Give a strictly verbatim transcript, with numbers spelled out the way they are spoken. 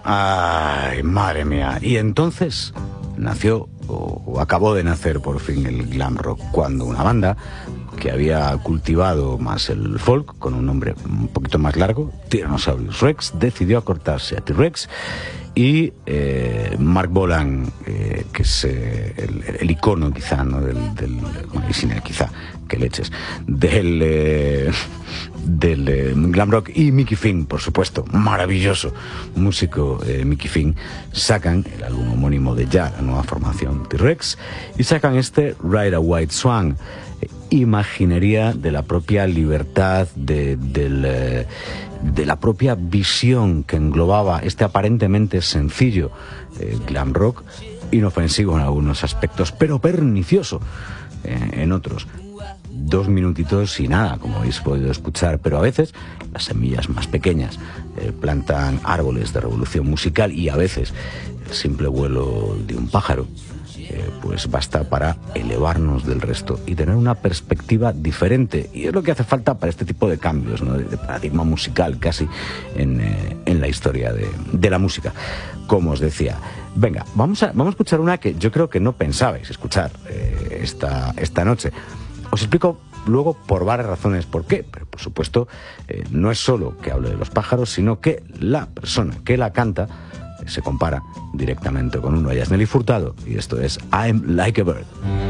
Ay, madre mía. Y entonces nació, o, o acabó de nacer por fin, el glam rock, cuando una banda que había cultivado más el folk, con un nombre un poquito más largo, Tyrannosaurus Rex, decidió acortarse a T-Rex, y eh, Mark Bolan, eh, que es eh, el, el icono quizá, ¿no? del, del bueno, y sin él quizá, que leches, del, eh, del eh, glam rock, y Mickey Finn, por supuesto, maravilloso músico, eh, Mickey Finn, sacan el álbum homónimo de ya la nueva formación T-Rex, y sacan este Ride a White Swan, eh, imaginería de la propia libertad, de, del, eh, de la propia visión que englobaba este aparentemente sencillo eh, glam rock, inofensivo en algunos aspectos, pero pernicioso eh, en otros. Dos minutitos y nada, como habéis podido escuchar, pero a veces las semillas más pequeñas eh, plantan árboles de revolución musical, y a veces el simple vuelo de un pájaro eh, pues basta para elevarnos del resto y tener una perspectiva diferente, y es lo que hace falta para este tipo de cambios, ¿no? de, de paradigma musical casi en, eh, en la historia de, de la música. Como os decía, venga, vamos a, vamos a escuchar una que yo creo que no pensabais escuchar eh, esta, esta noche. Os explico luego por varias razones por qué, pero por supuesto eh, no es solo que hable de los pájaros, sino que la persona que la canta eh, se compara directamente con uno. Ella es Nelly Furtado, y esto es I'm Like a Bird.